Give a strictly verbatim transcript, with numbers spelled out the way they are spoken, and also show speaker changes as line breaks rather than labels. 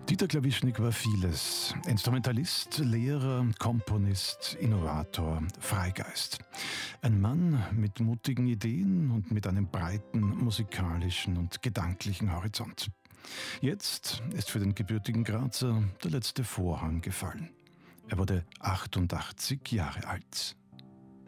Dieter Klawischnik war vieles. Instrumentalist, Lehrer, Komponist, Innovator, Freigeist. Ein Mann mit mutigen Ideen und mit einem breiten musikalischen und gedanklichen Horizont. Jetzt ist für den gebürtigen Grazer der letzte Vorhang gefallen. Er wurde achtundachtzig Jahre alt.